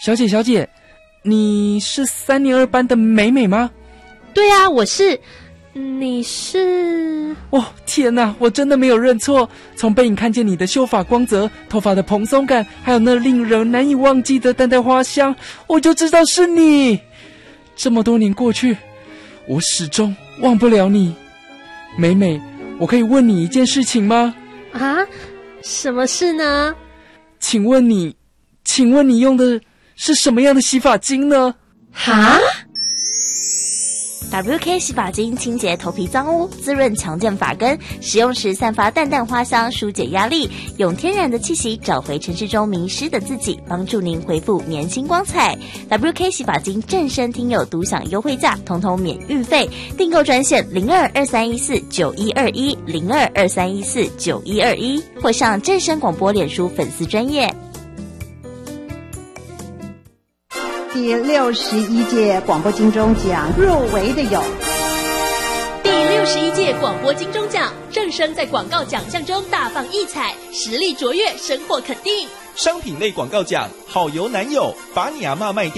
小姐，你是3年2班的美美吗？ 对啊，我是。你是？ 哦，天哪，我真的没有认错。从背影看见你的秀发光泽、头发的蓬松感，还有那令人难以忘记的淡淡花香，我就知道是你。这么多年过去，我始终忘不了你。美美，我可以问你一件事情吗？ 啊？什么事呢？ 请问你用的是什么样的洗发精呢？ 哈 ？WK 洗发精清洁头皮脏污，滋润强健发根，使用时散发淡淡花香，疏解压力，用天然的气息找回城市中迷失的自己，帮助您恢复年轻光彩。WK 洗发精正声听友独享优惠价，统统免运费，订购专线0223149121 0223149121，或上正声广播脸书粉丝专页。 第61届广播金钟奖入围的有第61届广播金钟奖，正声在广告奖项中大放异彩，实力卓越，深获肯定。 商品类广告奖，好油男友，把你阿嬷卖掉。